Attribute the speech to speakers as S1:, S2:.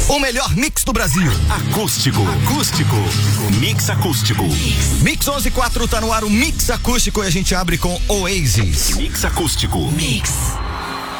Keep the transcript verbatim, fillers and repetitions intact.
S1: O melhor mix do Brasil.
S2: Acústico. Acústico. Mix acústico.
S1: Mix onze e quatro tá no ar, o Mix Acústico, e a gente abre com Oasis.
S2: Mix acústico.
S3: Mix.